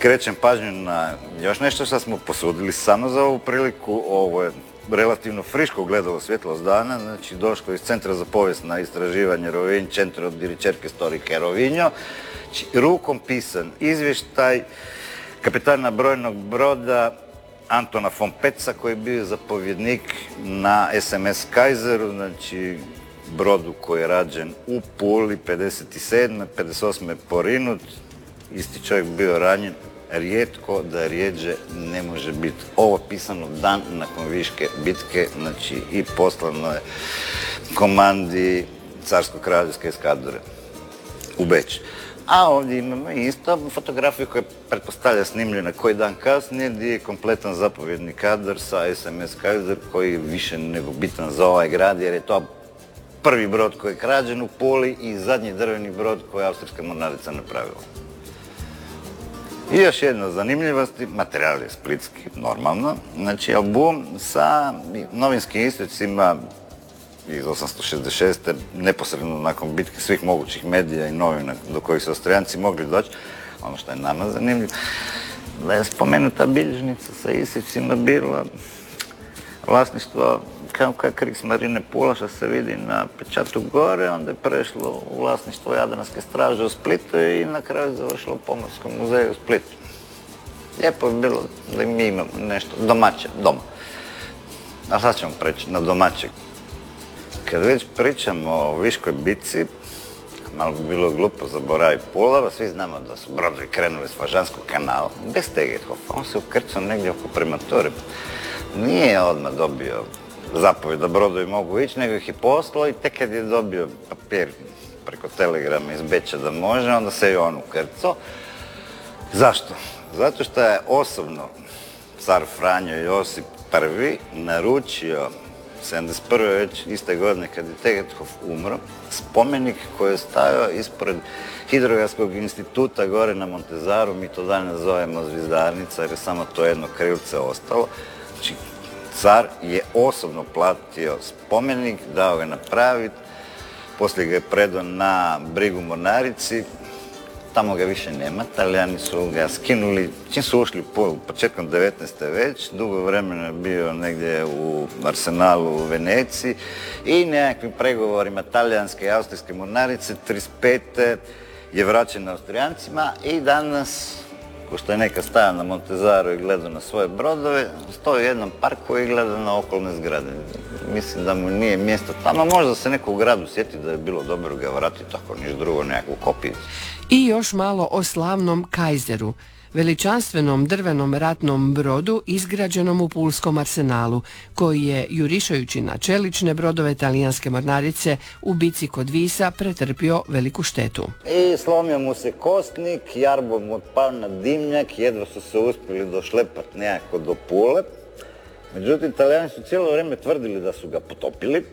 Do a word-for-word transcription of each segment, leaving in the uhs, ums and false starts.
skrećem pažnju na još nešto što smo posudili samo za ovu priliku. Ovo je relativno friško gledalo svjetlost dana, znači došlo iz Centra za povijesna istraživanje Rovinj, Centro di ricerche storiche Rovigno, znači rukom pisan izvještaj kapetana brojnog broda Antona von Peca, koji je bio zapovjednik na es em es Kaiseru, znači brodu koji je rađen u Puli pedeset sedme. pedeset osme porinut. Isti čovjek bio ranjen, rijetko da rijeđe ne može biti. Ovo pisano dan nakon Viške bitke, znači i poslano je komandi carsko-kraljevske eskadre u Beč. A ovdje imamo isto fotografiju koja pretpostavlja snimljena koji dan kasnije, gdje je kompletan zapovjedni kadar sa es em es Kaiser, koji je više nego bitan za ovaj grad, jer je to prvi brod koji je krađen u Puli i zadnji drveni brod koji je austrijska mornarica napravila. I još jedna zanimljivost, materijal je splitski, normalno, znači album sa novinskim isjecima iz osamsto šezdeset šeste. neposredno nakon bitke svih mogućih medija i novina do kojih su Austrijanci mogli doći. Ono što je nama zanimljivo, da je spomenuta bilježnica sa isjecima bila vlasništvo kao Kriegsmarine Pula, što se vidi na pečatu gore, onda je prešlo u vlasništvo Jadranske straže u Splitu i na kraju završilo u Pomorskom muzeju u Splitu. Lijepo je bilo da mi imamo nešto domaće, doma. A sad ćemo preći na domaće. Kad već pričamo o Viškoj bitci, malo bi bilo glupo zaboraviti Pulava, svi znamo da su brodovi krenuli s Fažanskog kanala, bez Tegethofa. On se ukrcao negdje oko Premature. Nije odmah dobio zapovjed da brodovi mogu ići, nego ih je poslao i tek kad je dobio papir preko telegrama iz Beča da može, onda se i on ukrcao. Zašto? Zato što je osobno car Franjo Josip prvi naručio sedamdeset prve već iste godine kad je Tegethof umro, spomenik koji je stajao ispred Hidrografskog instituta gore na Montezaru, mi to danas zovemo Zvizdarnica jer je samo to jedno krivce ostalo. Znači, car je osobno platio spomenik, dao ga napraviti, poslije ga je predao na brigu mornarici, tamo ga više nema, Talijani su ga skinuli, čim su ušli u početkom devetnaeste već, dugo vremena je bio negdje u arsenalu u Veneciji i nekakvim pregovorima talijanske i austrijske mornarice trideset pete je vraćen Austrijancima i danas, ko što je neka stajao na Montezaru i gledao na svoje brodove, stoji u jednom parku i gleda na okolne zgrade. Mislim da mu nije mjesto tamo, možda se neko u gradu sjeti da je bilo dobro ga vratiti, ako niš drugo, nekakvu kopiju. I još malo o slavnom Kaiseru, veličanstvenom drvenom ratnom brodu izgrađenom u Pulskom arsenalu, koji je, jurišajući na čelične brodove talijanske mornarice, u bici kod Visa pretrpio veliku štetu. I slomio mu se kostnik, jarbo mu otpao na dimnjak, jedva su se uspjeli došlepati nekako do Pule. Međutim, Talijani su cijelo vrijeme tvrdili da su ga potopili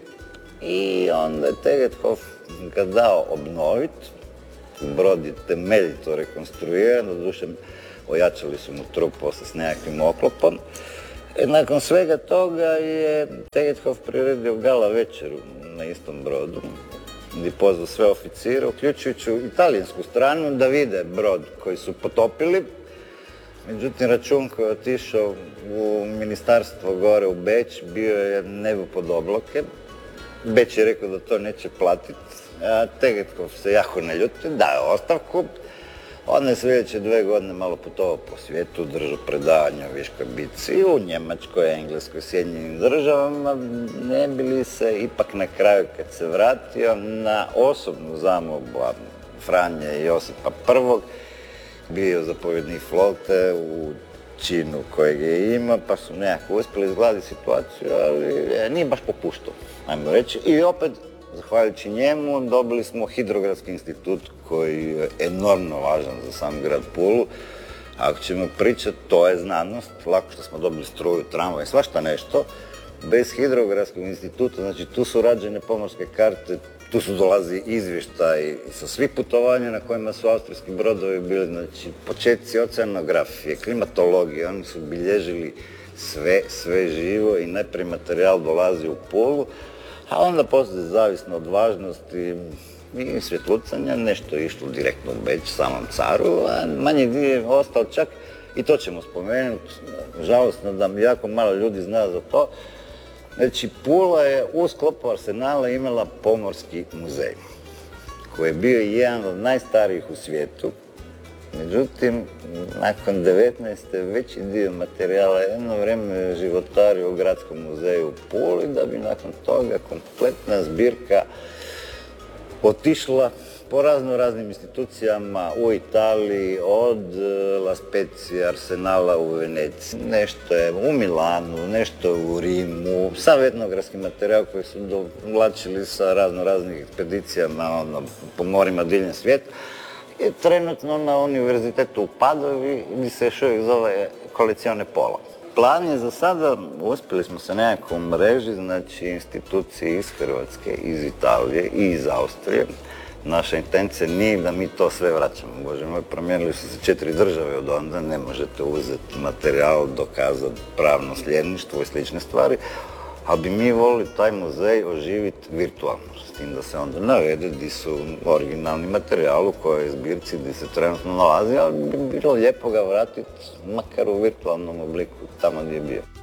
i onda je Tegethof ga dao obnoviti. Brod je temeljito rekonstruiran, doduše ojačali su mu trup poslije s nekakvim oklopom. I nakon svega toga je Tegethof priredio gala večeru na istom brodu, gdje pozvao sve oficire, uključujući italijansku stranu, da vide brod koji su potopili. Međutim, račun koji je otišao u ministarstvo gore u Beč bio je nebo pod obloke. Beč je rekao da to neće platiti. Tegethof se jako ne ljuti, daje ostavku. Onda je sljedeće dve godine malo putovao po svijetu, držao predavanja o Viškoj bitci u Njemačkoj, Engleskoj, Sjedinjenim državama. Ne bi li se ipak na kraju kad se vratio na osobnu zamolbu Franje Josipa prvog. Bio zapovjednik flote u činu kojeg je imao, pa su nekako uspjeli izgladiti situaciju, ali nije baš popuštao, ajmo reći. I opet, zahvaljujući njemu, dobili smo Hidrografski institut koji je enormno važan za sam grad Pulu. Ako ćemo pričati, to je znanost, lako što smo dobili struju, tramvaj, svašta nešto. Bez Hidrografskog instituta, znači tu su rađene pomorske karte, tu su dolazi izvještaj sa svih putovanja na kojima su austrijski brodovi bili, znači početci oceanografije, klimatologije, oni su bilježili sve, sve živo i najprije materijal dolazi u Pulu, a onda poslije, zavisno od važnosti, i svjetlucanja, nešto je išlo direktno u Beč, samom caru, a manji dio je ostao čak, i to ćemo spomenuti, žalostno da jako malo ljudi zna za to. Znači, Pula je u sklopu Arsenala imala pomorski muzej, koji je bio jedan od najstarijih u svijetu. Međutim, nakon devetnaeste veći dio materijala jedno vrijeme životario u Gradskom muzeju u Puli, da bi nakon toga kompletna zbirka otišla po razno raznim institucijama u Italiji, od La Spezia, Arsenala u Veneciji. Nešto je u Milanu, nešto u Rimu, sav etnografski materijal koji su dovlačili sa razno raznih ekspedicijama ono, po morima diljem svijeta. I trenutno na univerzitetu u Padovi gdje se još uvijek zove Collezione Pola. Plan je za sada, uspjeli smo se nekako mreži, znači institucije iz Hrvatske, iz Italije i iz Austrije. Naša intencija nije da mi to sve vraćamo. Bože moj, promijenili su se četiri države od onda, ne možete uzeti materijal, dokazati pravno sljedništvo i slične stvari, ali bi mi volili taj muzej oživiti virtualno, s tim da se onda navede gdje su originalni materijal u kojoj zbirci gdje se trenutno nalazi, ali bi bilo lijepo ga vratiti makar u virtualnom obliku tamo gdje je bio.